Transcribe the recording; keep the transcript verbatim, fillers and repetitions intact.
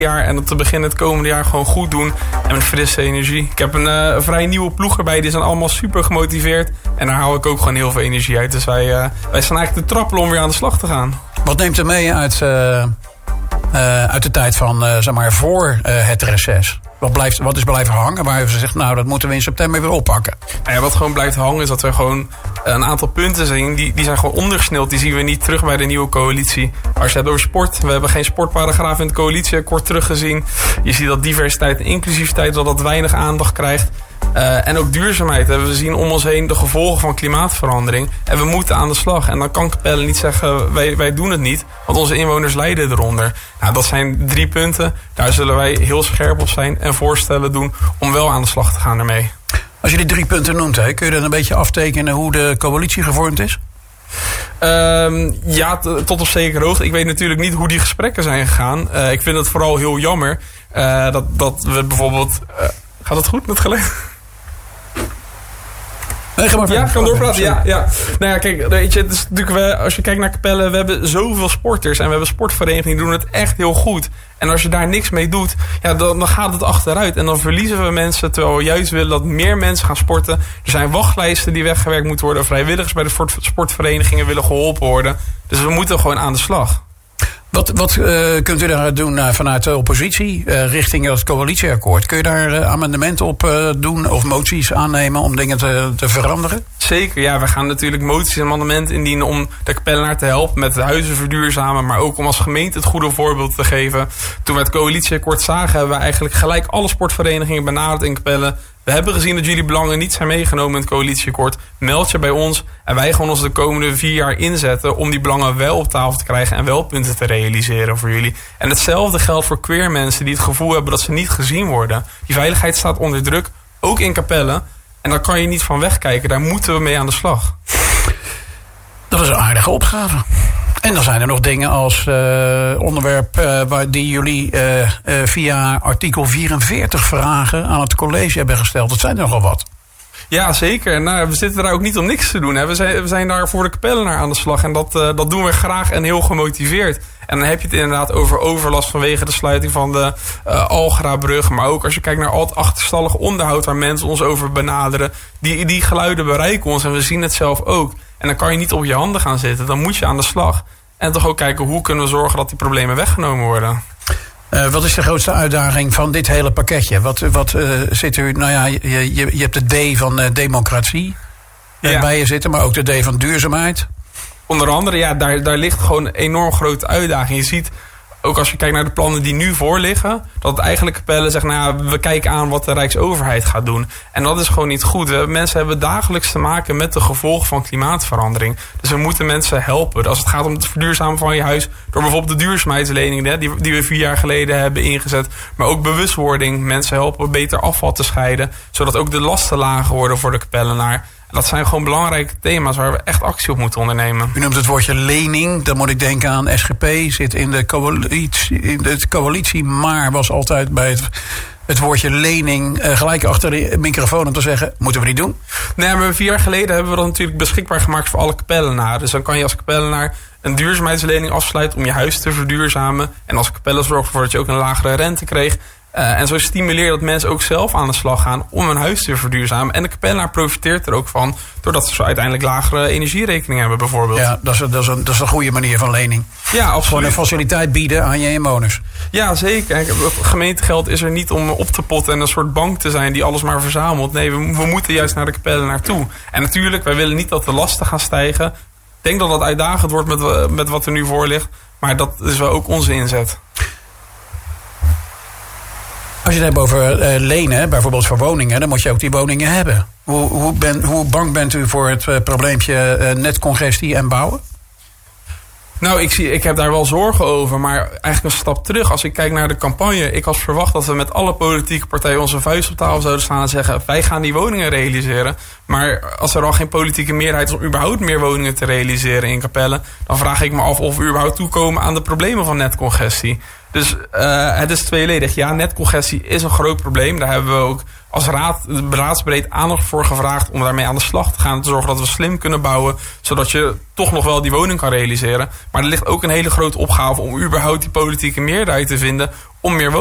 jaar en dat te beginnen het komende jaar gewoon goed doen en met frisse energie. Ik heb een uh, vrij nieuwe ploeg erbij, die zijn allemaal super gemotiveerd en daar hou ik ook gewoon heel veel energie uit. Dus wij, uh, wij staan eigenlijk te trappelen om weer aan de slag te gaan. Wat neemt er mee uit, uh, uh, uit de tijd van, uh, zeg maar, voor uh, het reces? Wat, blijft, wat is blijven hangen? Waar ze zegt, nou, dat moeten we in september weer oppakken. Nou ja, wat gewoon blijft hangen is dat we gewoon een aantal punten zien. Die, die zijn gewoon ondergesneeld. Die zien we niet terug bij de nieuwe coalitie. Als je het over sport. We hebben geen sportparagraaf in het coalitieakkoord teruggezien. Je ziet dat diversiteit en inclusiviteit dat dat weinig aandacht krijgt. Uh, en ook duurzaamheid. We zien om ons heen de gevolgen van klimaatverandering. En we moeten aan de slag. En dan kan Capelle niet zeggen, wij, wij doen het niet. Want onze inwoners lijden eronder. Nou, dat zijn drie punten. Daar zullen wij heel scherp op zijn. En voorstellen doen om wel aan de slag te gaan ermee. Als je die drie punten noemt, hè, kun je dan een beetje aftekenen hoe de coalitie gevormd is? Um, ja, t- tot op zekere hoogte. Ik weet natuurlijk niet hoe die gesprekken zijn gegaan. Uh, ik vind het vooral heel jammer. Uh, dat, dat we bijvoorbeeld... Uh, gaat het goed met geluid? Nee, ga maar ja, ik kan doorpraten. Ja, ja. Nou ja, kijk, weet je, het is natuurlijk we, als je kijkt naar Capelle, we hebben zoveel sporters en we hebben sportverenigingen die doen het echt heel goed. En als je daar niks mee doet, ja, dan, dan gaat het achteruit. En dan verliezen we mensen, terwijl we juist willen dat meer mensen gaan sporten. Er zijn wachtlijsten die weggewerkt moeten worden. Vrijwilligers bij de sportverenigingen willen geholpen worden. Dus we moeten gewoon aan de slag. Wat, wat uh, kunt u daar doen uh, vanuit de oppositie uh, richting het coalitieakkoord? Kun je daar uh, amendementen op uh, doen of moties aannemen om dingen te, te veranderen? Zeker, ja. We gaan natuurlijk moties en amendementen indienen om de Capellenaar te helpen met de huizen verduurzamen, maar ook om als gemeente het goede voorbeeld te geven. Toen we het coalitieakkoord zagen, hebben we eigenlijk gelijk alle sportverenigingen benaderd in Capelle. We hebben gezien dat jullie belangen niet zijn meegenomen in het coalitieakkoord. Meld je bij ons en wij gaan ons de komende vier jaar inzetten om die belangen wel op tafel te krijgen en wel punten te realiseren voor jullie. En hetzelfde geldt voor queer mensen die het gevoel hebben dat ze niet gezien worden. Die veiligheid staat onder druk, ook in Capelle. En daar kan je niet van wegkijken. Daar moeten we mee aan de slag. Dat is een aardige opgave. En dan zijn er nog dingen als uh, onderwerp uh, waar die jullie uh, uh, via artikel vierenveertig vragen aan het college hebben gesteld. Dat zijn er nogal wat. Ja, zeker. Nou, we zitten daar ook niet om niks te doen. Hè. We, zijn, we zijn daar voor de Capellenaar aan de slag. En dat, uh, dat doen we graag en heel gemotiveerd. En dan heb je het inderdaad over overlast vanwege de sluiting van de uh, Algrabrug. Maar ook als je kijkt naar al het achterstallig onderhoud waar mensen ons over benaderen. Die, die geluiden bereiken ons en we zien het zelf ook. En dan kan je niet op je handen gaan zitten. Dan moet je aan de slag. En toch ook kijken hoe kunnen we zorgen dat die problemen weggenomen worden. Uh, wat is de grootste uitdaging van dit hele pakketje? Wat, wat uh, zit er... Nou ja, je, je, je hebt de D van uh, democratie uh, ja. bij je zitten, maar ook de D van duurzaamheid. Onder andere, ja, daar, daar ligt gewoon een enorm grote uitdaging. Je ziet, ook als je kijkt naar de plannen die nu voorliggen, dat het eigenlijk Capelle zegt, nou ja, we kijken aan wat de Rijksoverheid gaat doen. En dat is gewoon niet goed. We, mensen hebben dagelijks te maken met de gevolgen van klimaatverandering. Dus we moeten mensen helpen. Als het gaat om het verduurzamen van je huis, door bijvoorbeeld de duurzaamheidsleningen die, die we vier jaar geleden hebben ingezet. Maar ook bewustwording. Mensen helpen beter afval te scheiden, zodat ook de lasten lager worden voor de Capellenaar. Dat zijn gewoon belangrijke thema's waar we echt actie op moeten ondernemen. U noemt het woordje lening. Dan moet ik denken aan S G P. Zit in de coalitie, in de coalitie maar was altijd bij het, het woordje lening uh, gelijk achter de microfoon om te zeggen, moeten we niet doen? Nee, maar vier jaar geleden hebben we dat natuurlijk beschikbaar gemaakt voor alle Capellenaren. Dus dan kan je als Capellenaar een duurzaamheidslening afsluiten om je huis te verduurzamen. En als Capelle zorgt ervoor dat je ook een lagere rente kreeg. Uh, en zo stimuleer je dat mensen ook zelf aan de slag gaan om hun huis te verduurzamen. En de Capellenaar profiteert er ook van, doordat ze uiteindelijk lagere energierekening hebben bijvoorbeeld. Ja, dat is, dat is, een, dat is een goede manier van lening. Ja, absoluut. Gewoon een faciliteit bieden aan je inwoners. Ja, zeker. Gemeentegeld is er niet om op te potten en een soort bank te zijn die alles maar verzamelt. Nee, we, we moeten juist naar de Capellenaar toe. En natuurlijk, wij willen niet dat de lasten gaan stijgen. Ik denk dat dat uitdagend wordt met, met wat er nu voor ligt. Maar dat is wel ook onze inzet. Als je het hebt over uh, lenen, bijvoorbeeld voor woningen, dan moet je ook die woningen hebben. Hoe, hoe, ben, hoe bang bent u voor het uh, probleempje uh, netcongestie en bouwen? Nou, ik, zie, ik heb daar wel zorgen over, maar eigenlijk een stap terug. Als ik kijk naar de campagne, ik had verwacht dat we met alle politieke partijen onze vuist op tafel zouden staan en zeggen, wij gaan die woningen realiseren. Maar als er al geen politieke meerderheid is om überhaupt meer woningen te realiseren in Capelle, dan vraag ik me af of we überhaupt toekomen aan de problemen van netcongestie. Dus uh, het is tweeledig. Ja, netcongestie is een groot probleem. Daar hebben we ook als raad beraadsbreed aandacht voor gevraagd om daarmee aan de slag te gaan. Te zorgen dat we slim kunnen bouwen, zodat je toch nog wel die woning kan realiseren. Maar er ligt ook een hele grote opgave om überhaupt die politieke meerderheid te vinden om meer